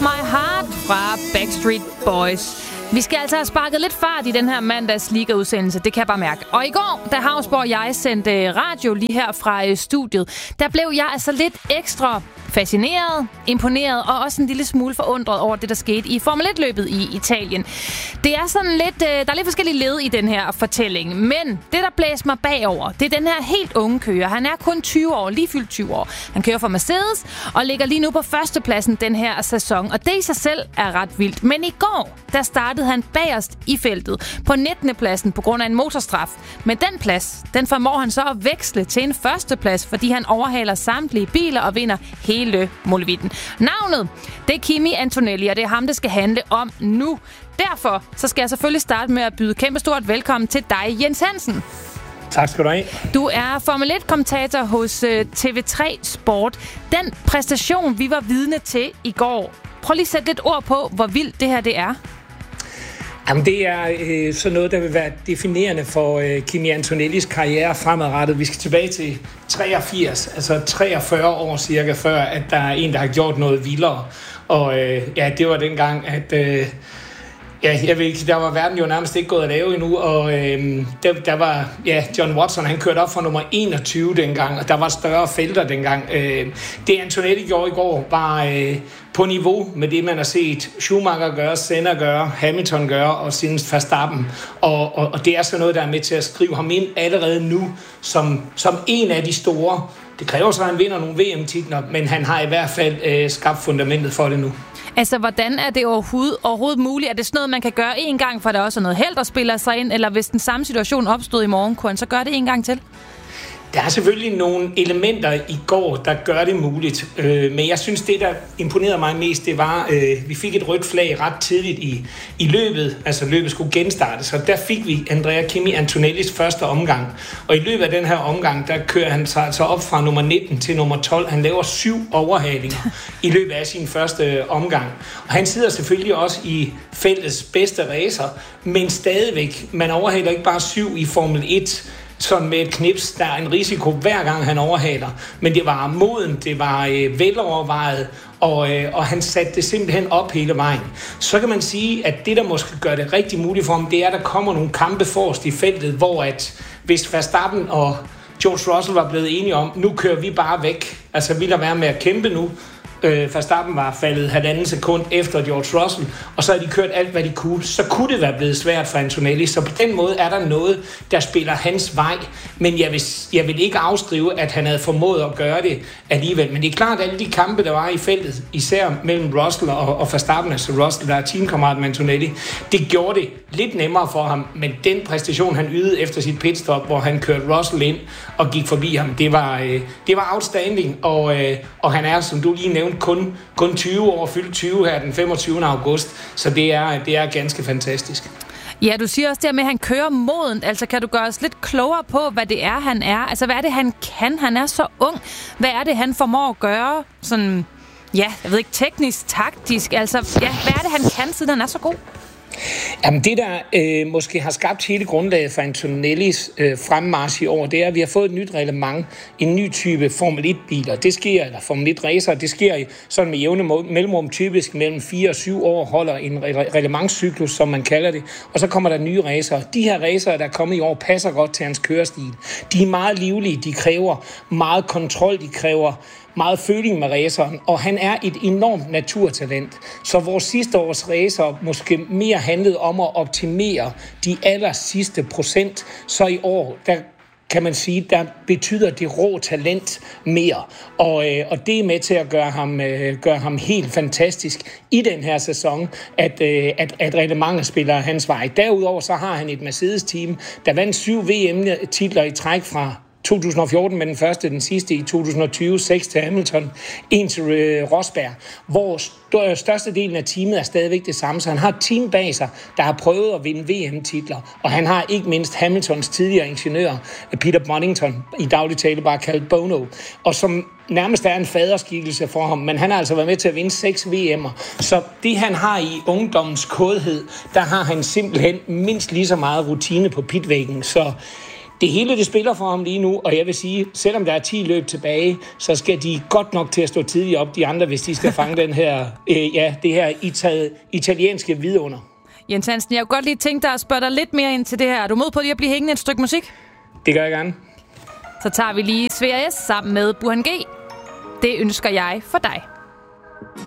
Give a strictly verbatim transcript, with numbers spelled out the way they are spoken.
My Heart fra Backstreet Boys. Vi skal altså have sparket lidt fart i den her mandags Liga-udsendelse, det kan jeg bare mærke. Og i går, da Hausborg og jeg sendte radio lige her fra studiet, der blev jeg altså lidt ekstra fascineret, imponeret og også en lille smule forundret over det, der skete i Formel et-løbet i Italien. Det er sådan lidt, der er lidt forskellige led i den her fortælling, men det, der blæser mig bagover, det er den her helt unge kører. Han er kun tyve år, lige fyldt tyve år. Han kører for Mercedes og ligger lige nu på førstepladsen den her sæson, og det i sig selv er ret vildt. Men i går, der startede han bagerst i feltet på nittende pladsen på grund af en motorstraf. Men den plads, den formår han så at veksle til en førsteplads, fordi han overhaler samtlige biler og vinder hele målevitten. Navnet, det er Kimi Antonelli, og det er ham, det skal handle om nu. Derfor så skal jeg selvfølgelig starte med at byde kæmpestort velkommen til dig, Jens Hansen. Tak skal du have. Du er Formel et-kommentator hos T V tre Sport. Den præstation, vi var vidne til i går, prøv lige at sætte lidt ord på, hvor vildt det her det er. Jamen, det er øh, sådan noget, der vil være definerende for øh, Kimi Antonellis karriere fremadrettet. Vi skal tilbage til treogfirs, altså treogfyrre år cirka, før at der er en, der har gjort noget vildere. Og øh, ja, det var dengang, at øh, ja, jeg ved ikke, der var verden jo nærmest ikke gået at lave endnu, og øh, der, der var, ja, John Watson, han kørte op fra nummer enogtyve dengang, og der var større felter dengang. Øh, det Antonelli gjorde i går var øh, på niveau med det, man har set Schumacher gøre, Senna gøre, Hamilton gøre, og siden Verstappen. Og, og, og det er sådan noget, der er med til at skrive ham ind allerede nu, som, som en af de store. Det kræver så, at han vinder nogle V M-titler, men han har i hvert fald øh, skabt fundamentet for det nu. Altså, hvordan er det overhovedet, overhovedet muligt? Er det sådan noget, man kan gøre en gang, for der også er noget held, der spiller sig ind? Eller hvis den samme situation opstod i morgen, kunne han så gøre det en gang til? Der er selvfølgelig nogle elementer i går, der gør det muligt. Øh, men jeg synes, det, der imponerede mig mest, det var, at øh, vi fik et rødt flag ret tidligt i, i løbet. Altså, løbet skulle genstartes, og der fik vi Andrea Kimi Antonellis første omgang. Og i løbet af den her omgang, der kører han sig altså op fra nummer nitten til nummer tolv. Han laver syv overhalinger i løbet af sin første omgang. Og han sidder selvfølgelig også i feltets bedste racer, men stadigvæk, man overhaler ikke bare syv i Formel et, sådan med et knips. Der er en risiko hver gang han overhaler, men det var moden, det var øh, velovervejet, og, øh, og han satte det simpelthen op hele vejen. Så kan man sige, at det, der måske gør det rigtig muligt for ham, det er, at der kommer nogle kampe forrest i feltet, hvor at hvis Verstappen og George Russell var blevet enige om, nu kører vi bare væk, altså vi lader være med at kæmpe nu. Øh, Verstappen var faldet halvanden sekund efter George Russell, og så har de kørt alt, hvad de kunne. Så kunne det være blevet svært for Antonelli. Så på den måde er der noget, der spiller hans vej. Men jeg vil, jeg vil ikke afskrive, at han havde formået at gøre det alligevel. Men det er klart, at alle de kampe, der var i feltet, især mellem Russell og, og Verstappen, altså Russell, der er teamkammerat med Antonelli, det gjorde det lidt nemmere for ham. Men den præstation, han ydede efter sit pitstop, hvor han kørte Russell ind og gik forbi ham, det var, øh, det var outstanding. Og, øh, og han er, som du lige nævnte, Kun, kun tyve år, fyldt tyve her den femogtyvende august, så det er, det er ganske fantastisk. Ja, du siger også det med, at han kører modent. Altså, kan du gøre os lidt klogere på, hvad det er, han er? Altså, hvad er det, han kan? Han er så ung. Hvad er det, han formår at gøre? Sådan, ja, jeg ved ikke, teknisk, taktisk. Altså, ja, hvad er det, han kan, siden han er så god? Jamen det, der øh, måske har skabt hele grundlaget for Antonellis øh, fremmarch i år, det er, at vi har fået et nyt reglement, en ny type Formel et-biler. Det sker, eller Formel et-racer, det sker i, sådan med jævne mellemrum, typisk mellem fire og syv år, holder en re- reglementscyklus, som man kalder det, og så kommer der nye racer. De her racer, der er kommet i år, passer godt til hans kørestil. De er meget livlige, de kræver meget kontrol, de kræver meget føling med raceren, og han er et enormt naturtalent. Så vores sidste års racer måske mere handlede om at optimere de aller sidste procent, så i år, der kan man sige, der betyder det rå talent mere. Og, øh, og det er med til at gøre ham, øh, gøre ham helt fantastisk i den her sæson, at, øh, at, at reglementet spiller hans vej. Derudover så har han et Mercedes-team, der vandt syv V M-titler i træk fra to tusind og fjorten med den første, den sidste i to tusind og tyve, seks til Hamilton, en til øh, Rosberg, hvor st- størstedelen af teamet er stadigvæk det samme, så han har et team bag sig, der har prøvet at vinde V M-titler, og han har ikke mindst Hamiltons tidligere ingeniør, Peter Bonington, i daglig tale bare kaldt Bono, og som nærmest er en faderskikkelse for ham, men han har altså været med til at vinde seks V M'er, så det han har i ungdommens kodhed, der har han simpelthen mindst lige så meget rutine på pitvæggen, så det hele det spiller for ham lige nu, og jeg vil sige, selvom der er ti løb tilbage, så skal de godt nok til at stå tidligt op, de andre, hvis de skal fange den her, øh, ja, det her ita- italienske vidunder. Jens Hansen, jeg kunne godt lige tænke dig at spørge dig lidt mere ind til det her. Er du mod på lige at blive hængende et stykke musik? Det gør jeg gerne. Så tager vi lige Svea S sammen med Burhan G. Det ønsker jeg for dig.